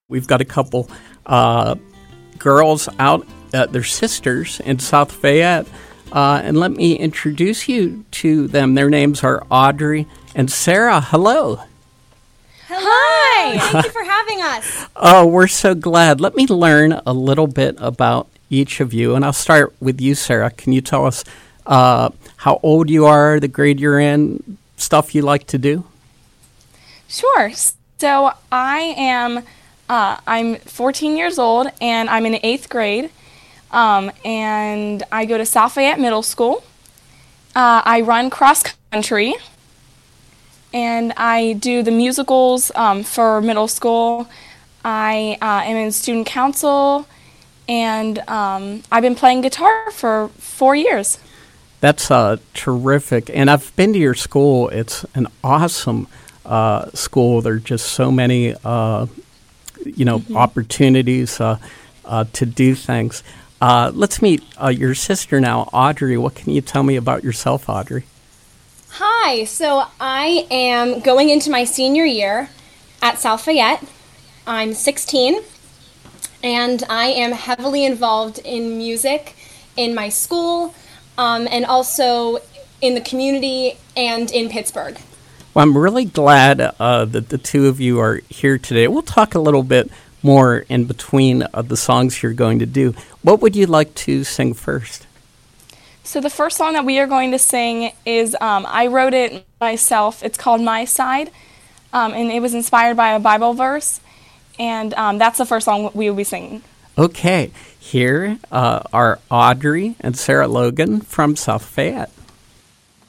We've got a couple girls out, they're sisters in South Fayette, and let me introduce you to them. Their names are Audrey and Sarah. Hello. Hi. Thank you for having us. Oh, we're so glad. Let me learn a little bit about each of you, and I'll start with you, Sarah. Can you tell us how old you are, the grade you're in, stuff you like to do? Sure. So I'm 14 years old, and I'm in the 8th grade, and I go to South Fayette Middle School. I run cross country, and I do the musicals for middle school. I am in student council, and I've been playing guitar for 4 years. That's terrific, and I've been to your school. It's an awesome school. There are just so many opportunities to do things. Let's meet your sister now, Audrey. What can you tell me about yourself, Audrey? Hi. So I am going into my senior year at South Fayette. I'm 16, and I am heavily involved in music in my school, and also in the community and in Pittsburgh. Well, I'm really glad that the two of you are here today. We'll talk a little bit more in between the songs you're going to do. What would you like to sing first? So the first song that we are going to sing is, I wrote it myself. It's called My Side, and it was inspired by a Bible verse, and that's the first song we will be singing. Okay, here are Audrey and Sarah Logan from South Fayette.